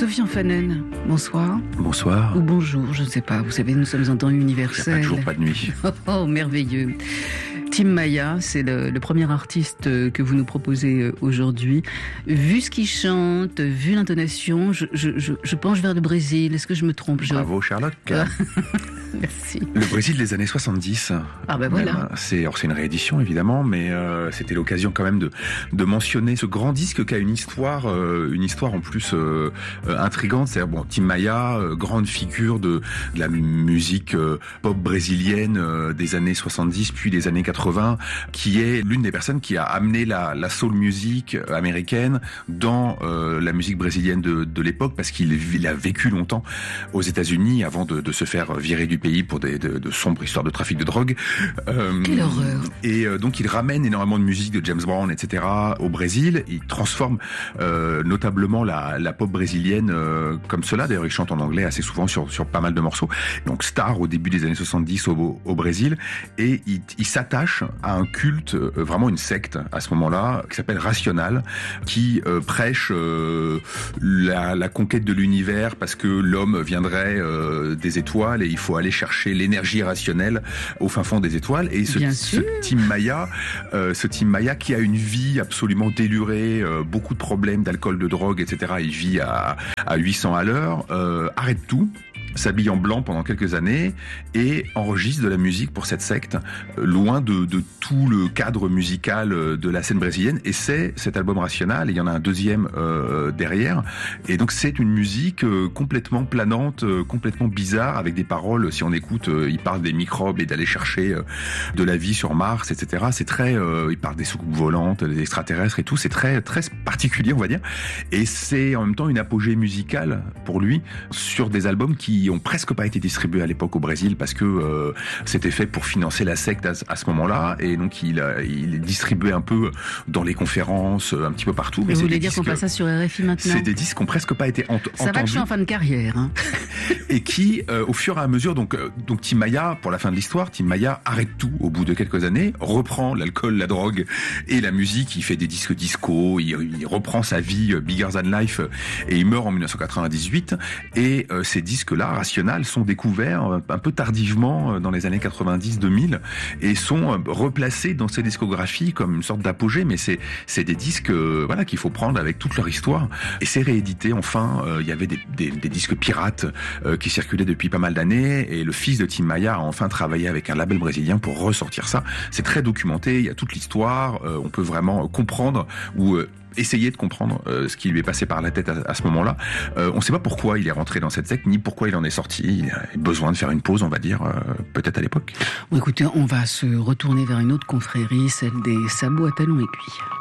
Sofiane Fanen, bonsoir. Bonsoir. Ou bonjour, je ne sais pas. Vous savez, nous sommes en temps universel. Il n'y a pas de jour, pas de nuit. Oh, merveilleux. Tim Maya, c'est le premier artiste que vous nous proposez aujourd'hui. Vu ce qu'il chante, vu l'intonation, je penche vers le Brésil. Est-ce que je me trompe? Bravo, Sherlock. Merci. Le Brésil des années 70. Ah ben voilà. C'est une réédition évidemment, mais c'était l'occasion quand même de mentionner ce grand disque qui a une histoire en plus intrigante. C'est-à-dire Tim Maya, grande figure de la musique pop brésilienne des années 70 puis des années 80, qui est l'une des personnes qui a amené la soul music américaine dans la musique brésilienne de l'époque, parce qu'il a vécu longtemps aux États-Unis avant de se faire virer du pays pour de sombres histoires de trafic de drogue. Quelle horreur. Et donc il ramène énormément de musique de James Brown, etc. au Brésil. Il transforme notablement la pop brésilienne comme cela. D'ailleurs, il chante en anglais assez souvent sur pas mal de morceaux. Donc star au début des années 70 au Brésil. Et il s'attache à un culte, vraiment une secte à ce moment-là, qui s'appelle Racional, qui prêche la conquête de l'univers parce que l'homme viendrait des étoiles et il faut aller chercher l'énergie rationnelle au fin fond des étoiles. Et ce Tim Maya qui a une vie absolument délurée, beaucoup de problèmes d'alcool, de drogue, etc. Il vit à 800 à l'heure, arrête tout, s'habille en blanc pendant quelques années et enregistre de la musique pour cette secte, loin de tout le cadre musical de la scène brésilienne. Et c'est cet album Racional, et il y en a un deuxième derrière. Et donc c'est une musique complètement planante, complètement bizarre, avec des paroles, si on écoute, il parle des microbes et d'aller chercher de la vie sur Mars, etc. C'est très, il parle des soucoupes volantes, des extraterrestres et tout. C'est très, très particulier, on va dire. Et c'est en même temps une apogée musicale pour lui sur des albums qui ont presque pas été distribués à l'époque au Brésil, parce que c'était fait pour financer la secte à ce moment-là, et donc il distribuait un peu dans les conférences, un petit peu partout. Mais vous voulez dire qu'on passe ça sur RFI maintenant? C'est des disques qui ont presque pas été entendus. Ça va que je suis en fin de carrière. Hein. Et qui, au fur et à mesure, donc Tim Maya, pour la fin de l'histoire, Tim Maya arrête tout au bout de quelques années, reprend l'alcool, la drogue et la musique. Il fait des disques disco, il reprend sa vie bigger than life, et il meurt en 1998. Et ces disques-là, Racional, sont découverts un peu tardivement dans les années 90-2000 et sont replacés dans ses discographies comme une sorte d'apogée, mais c'est des disques qu'il faut prendre avec toute leur histoire. Et c'est réédité, enfin, il y avait des disques pirates qui circulaient depuis pas mal d'années, et le fils de Tim Maya a enfin travaillé avec un label brésilien pour ressortir ça. C'est très documenté, il y a toute l'histoire, on peut vraiment comprendre ou essayer de comprendre ce qui lui est passé par la tête à ce moment-là. On ne sait pas pourquoi il est rentré dans cette secte, ni pourquoi il en est sorti. Il a besoin de faire une pause, on va dire, peut-être à l'époque. Bon, écoutez, on va se retourner vers une autre confrérie, celle des sabots à talons aiguilles.